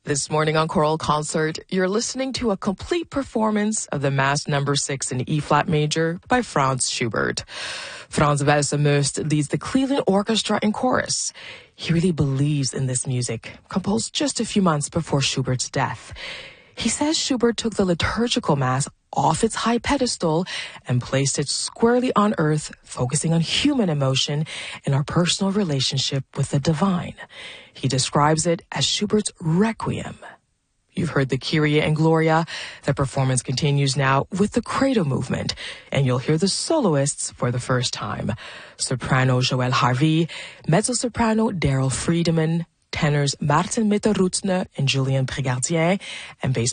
This morning on Choral Concert, you're listening to a complete performance of the Mass No. 6 in E-flat major by Franz Schubert. Frans Welse-Moest leads the Cleveland Orchestra in chorus. He really believes in this music, composed just a few months before Schubert's death. He says Schubert took the liturgical Mass off its high pedestal and placed it squarely on earth, focusing on human emotion and our personal relationship with the divine. He describes it as Schubert's Requiem. You've heard the Kyrie and Gloria. The performance continues now with the Credo movement, and you'll hear the soloists for the first time. Soprano Joelle Harvey, mezzo-soprano Daryl Friedemann, tenors Martin Mitterruzner and Julien Pregardier, and bass